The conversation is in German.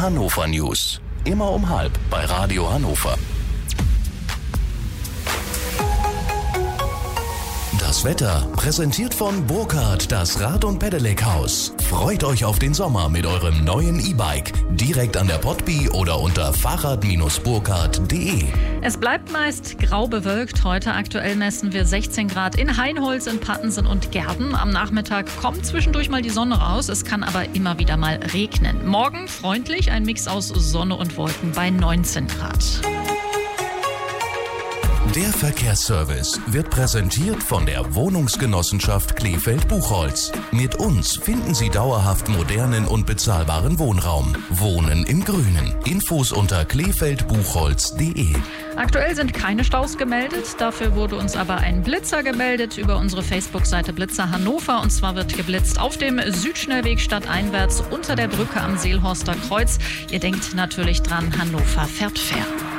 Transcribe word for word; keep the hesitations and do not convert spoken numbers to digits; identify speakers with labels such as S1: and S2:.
S1: Hannover News. Immer um halb bei Radio Hannover. Das Wetter präsentiert von Burkhardt, das Rad- und Pedelec-Haus. Freut euch auf den Sommer mit eurem neuen E-Bike. Direkt an der Potby oder unter fahrrad burkhardt punkt de.
S2: Es bleibt meist grau bewölkt. Heute aktuell messen wir sechzehn Grad in Hainholz, in Pattensen und Gerden. Am Nachmittag kommt zwischendurch mal die Sonne raus. Es kann aber immer wieder mal regnen. Morgen freundlich, ein Mix aus Sonne und Wolken bei neunzehn Grad.
S1: Der Verkehrsservice wird präsentiert von der Wohnungsgenossenschaft Kleefeld-Buchholz. Mit uns finden Sie dauerhaft modernen und bezahlbaren Wohnraum. Wohnen im Grünen. Infos unter kleefeld buchholz punkt de.
S2: Aktuell sind keine Staus gemeldet. Dafür wurde uns aber ein Blitzer gemeldet über unsere Facebook-Seite Blitzer Hannover. Und zwar wird geblitzt auf dem Südschnellweg stadteinwärts unter der Brücke am Seelhorster Kreuz. Ihr denkt natürlich dran, Hannover fährt fair.